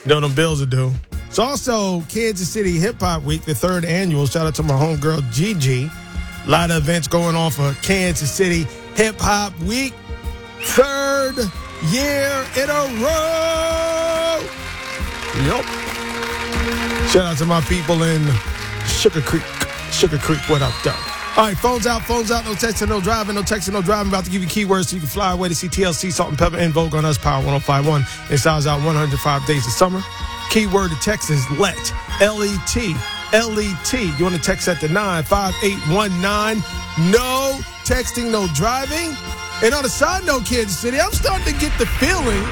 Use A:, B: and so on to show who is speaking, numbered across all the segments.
A: You know them Bills are due. It's also Kansas City Hip Hop Week, the 3rd annual. Shout out to my homegirl, Gigi. A lot of events going on for Kansas City Hip Hop Week. 3rd year in a row. Yup. Shout out to my people in Sugar Creek. Sugar Creek, what up, though? All right, phones out. No texting, no driving. No texting, no driving. About to give you keywords so you can fly away to see TLC, Salt and Pepper, in Vogue on us, Power 105.1. It sounds out 105 days of summer. Keyword to text is LET. L-E-T. L-E-T. You want to text at the 95819. No texting, no driving. And on a side note, Kansas City, I'm starting to get the feeling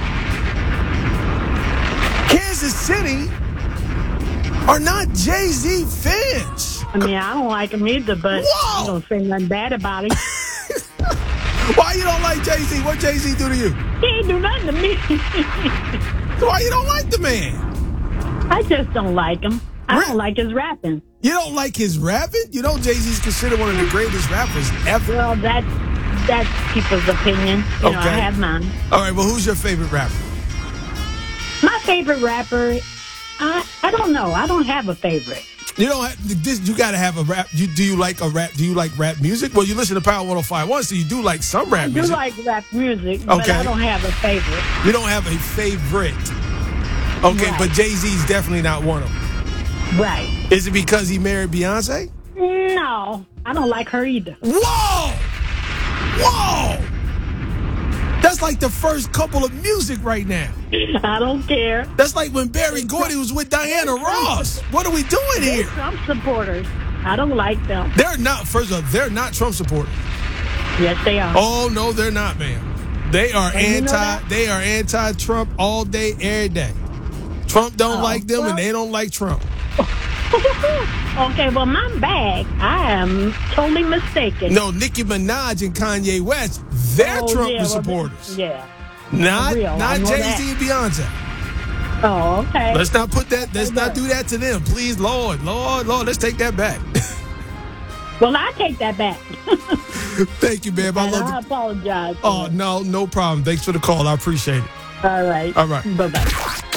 A: Kansas City are not Jay-Z fans.
B: I mean, I don't like him either, but I don't say nothing bad about him.
A: Why you don't like Jay-Z? What Jay-Z do to you?
B: He ain't do nothing to me.
A: So why you don't like the man?
B: I just don't like him. I don't like his rapping.
A: You don't like his rapping? You know Jay-Z's considered one of the greatest rappers ever.
B: Well, that's people's opinion. You know, I have mine.
A: All right, well, who's your favorite rapper?
B: My favorite rapper, I don't know. I don't have a favorite.
A: You don't have this. You got to have a rap. Do you like a rap? Do you like rap music? Well, you listen to Power 105.1, so you do like some rap music.
B: I do like rap music, but I don't have a favorite.
A: You don't have a favorite. Okay, right. But Jay-Z's definitely not one of them.
B: Right.
A: Is it because he married Beyonce?
B: No, I don't like her either.
A: Whoa! That's like the first couple of music right now.
B: I don't care.
A: That's like when Barry Gordy was with Diana Ross. What are we doing here?
B: Trump supporters. I don't like them.
A: They're not. First of all, they're not Trump supporters.
B: Yes, they are.
A: Oh no, they're not, ma'am. They are They are anti-Trump all day, every day. Trump don't like them, and they don't like Trump.
B: Okay, well, my bag, I am totally mistaken.
A: No, Nicki Minaj and Kanye West, they're Trump supporters.
B: Yeah.
A: Not Jay-Z and Beyonce.
B: Oh, okay.
A: Let's not put that. Let's not do that to them, please, Lord. Let's take that back.
B: Well, I take that back.
A: Thank you, babe.
B: I apologize.
A: Oh no problem. Thanks for the call. I appreciate it.
B: All right.
A: All right.
B: Bye-bye.